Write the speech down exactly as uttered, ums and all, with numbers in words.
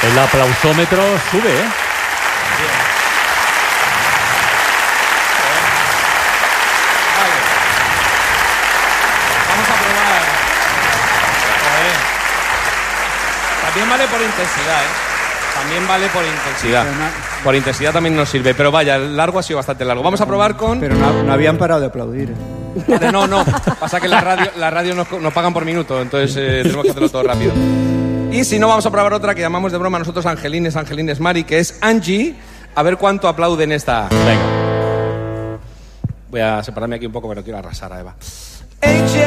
El aplausómetro sube, ¿eh? Vale. Vamos a probar. Joder. También vale por intensidad, ¿eh? También vale por intensidad. Por intensidad también nos sirve. Pero vaya, el largo ha sido bastante largo. Vamos a probar con... Pero no, no habían parado de aplaudir. ¿eh? Vale, no, no. Pasa que la radio, la radio nos, nos pagan por minuto, entonces eh, tenemos que hacerlo todo rápido. Y si no, vamos a probar otra que llamamos de broma nosotros Angelines, Angelines Mari, que es Angie. A ver cuánto aplauden esta. Venga. Voy a separarme aquí un poco, pero quiero arrasar a Eva.